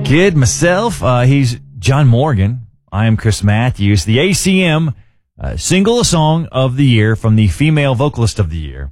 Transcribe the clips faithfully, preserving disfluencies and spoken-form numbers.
kid, myself. Uh, he's John Morgan. I am Chris Matthews. The A C M uh, Single Song of the Year from the Female Vocalist of the Year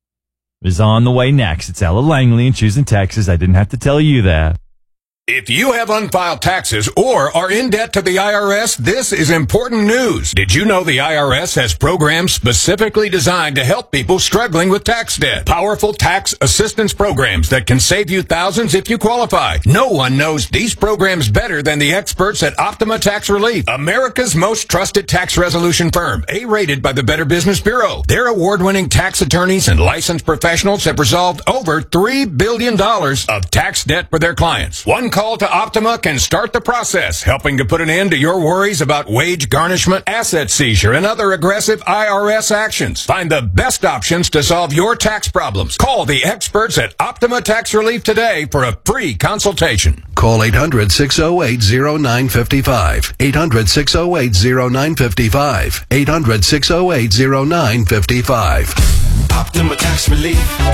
is on the way next. It's Ella Langley in Houston, Texas. I didn't have to tell you that. If you have unfiled taxes or are in debt to the I R S, this is important news. Did you know the I R S has programs specifically designed to help people struggling with tax debt? Powerful tax assistance programs that can save you thousands if you qualify. No one knows these programs better than the experts at Optima Tax Relief, America's most trusted tax resolution firm, A-rated by the Better Business Bureau. Their award-winning tax attorneys and licensed professionals have resolved over three billion dollars of tax debt for their clients. One call to Optima can start the process, helping to put an end to your worries about wage garnishment, asset seizure, and other aggressive I R S actions. Find the best options to solve your tax problems. Call the experts at Optima Tax Relief today for a free consultation. Call eight hundred, six oh eight, oh nine five five. eight hundred, six oh eight, oh nine five five. eight hundred, six oh eight, oh nine five five. Optima Tax Relief.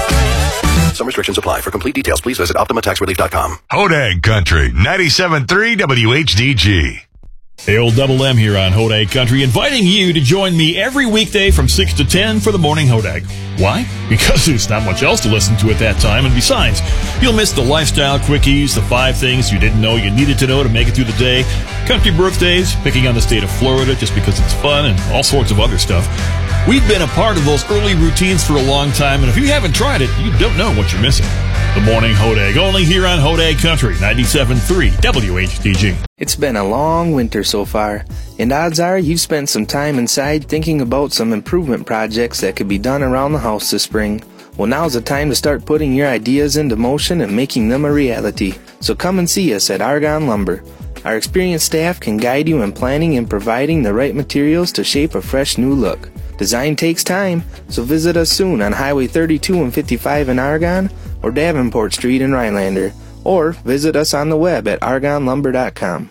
Some restrictions apply. For complete details, please visit optima tax relief dot com. Hodag Country, ninety-seven point three W H D G. Hey, old Double M here on Hodag Country, inviting you to join me every weekday from six to ten for the morning Hodag. Why? Because there's not much else to listen to at that time, and besides, you'll miss the lifestyle quickies, the five things you didn't know you needed to know to make it through the day, country birthdays, picking on the state of Florida just because it's fun, and all sorts of other stuff. We've been a part of those early routines for a long time, and if you haven't tried it, you don't know what you're missing. The Morning Hodag, only here on Hodag Country, ninety-seven point three W H D G. It's been a long winter so far, and odds are you've spent some time inside thinking about some improvement projects that could be done around the house this spring. Well, now's the time to start putting your ideas into motion and making them a reality. So come and see us at Argonne Lumber. Our experienced staff can guide you in planning and providing the right materials to shape a fresh new look. Design takes time, so visit us soon on Highway thirty-two and fifty-five in Argonne or Davenport Street in Rhinelander, or visit us on the web at argonne lumber dot com.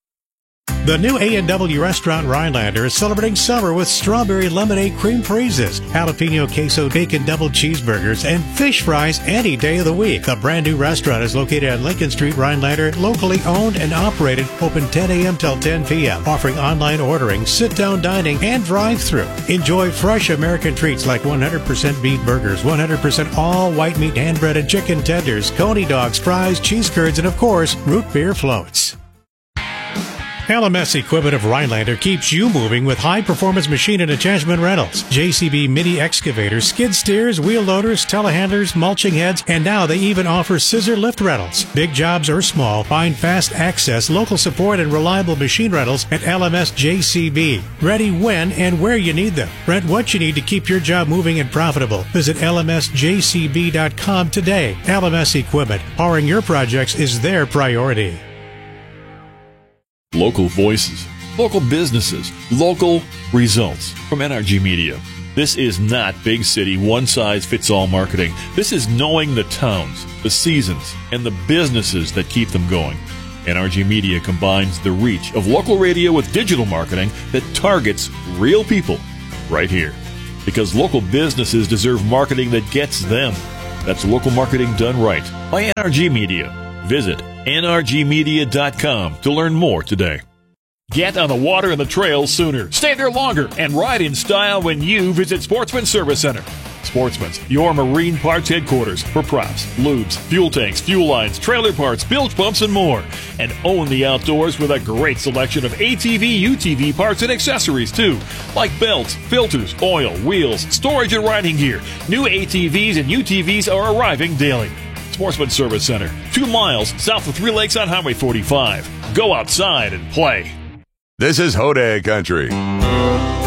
The new A and W restaurant Rhinelander is celebrating summer with strawberry lemonade cream freezes, jalapeno queso bacon double cheeseburgers, and fish fries any day of the week. The brand new restaurant is located on Lincoln Street, Rhinelander, locally owned and operated, open ten a.m. till ten p.m., offering online ordering, sit-down dining, and drive-thru. Enjoy fresh American treats like one hundred percent beef burgers, one hundred percent all white meat hand-breaded chicken tenders, coney dogs, fries, cheese curds, and of course, root beer floats. L M S Equipment of Rhinelander keeps you moving with high-performance machine and attachment rentals. J C B mini excavators, skid steers, wheel loaders, telehandlers, mulching heads, and now they even offer scissor lift rentals. Big jobs or small, find fast access, local support, and reliable machine rentals at L M S J C B. Ready when and where you need them. Rent what you need to keep your job moving and profitable. Visit L M S J C B dot com today. L M S Equipment. Powering your projects is their priority. Local voices, local businesses, local results from N R G Media. This is not big city, one-size-fits-all marketing. This is knowing the towns, the seasons, and the businesses that keep them going. N R G Media combines the reach of local radio with digital marketing that targets real people right here. Because local businesses deserve marketing that gets them. That's local marketing done right by N R G Media. Visit N R G media dot com to learn more today. Get on the water and the trails sooner. Stay there longer and ride in style when you visit Sportsman Service Center. Sportsman's, your marine parts headquarters for props, lubes, fuel tanks, fuel lines, trailer parts, bilge pumps, and more. And own the outdoors with a great selection of A T V, U T V parts and accessories too, like belts, filters, oil, wheels, storage and riding gear. New A T Vs and U T Vs are arriving daily. Sportsman Service Center, two miles south of Three Lakes on Highway forty-five. Go outside and play. This is Hodag Country.